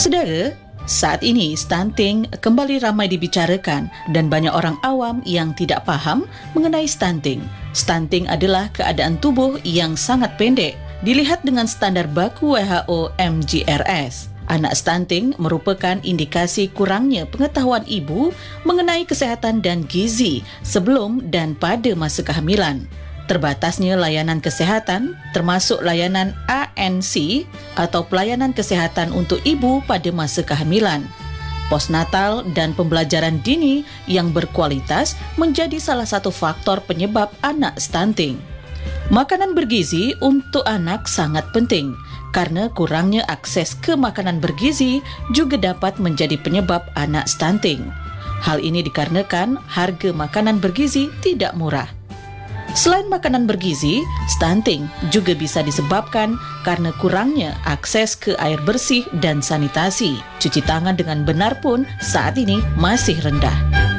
Saudara, saat ini stunting kembali ramai dibicarakan dan banyak orang awam yang tidak faham mengenai stunting. Stunting adalah keadaan tubuh yang sangat pendek. Dilihat dengan standar baku WHO MGRS, anak stunting merupakan indikasi kurangnya pengetahuan ibu mengenai kesihatan dan gizi sebelum dan pada masa kehamilan. Terbatasnya layanan kesihatan termasuk layanan ANC atau pelayanan kesihatan untuk ibu pada masa kehamilan. Postnatal dan pembelajaran dini yang berkualitas menjadi salah satu faktor penyebab anak stunting. Makanan bergizi untuk anak sangat penting karena kurangnya akses ke makanan bergizi juga dapat menjadi penyebab anak stunting. Hal ini dikarenakan harga makanan bergizi tidak murah. Selain makanan bergizi, stunting juga bisa disebabkan karena kurangnya akses ke air bersih dan sanitasi. Cuci tangan dengan benar pun saat ini masih rendah.